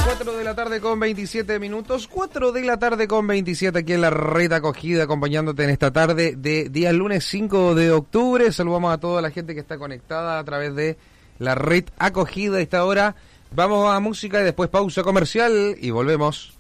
4 de la tarde con 27 minutos, 4 de la tarde con 27 aquí en la Red Acogida, acompañándote en esta tarde de día lunes 5 de octubre. Saludamos a toda la gente que está conectada a través de la Red Acogida a esta hora. Vamos a música y después pausa comercial y volvemos.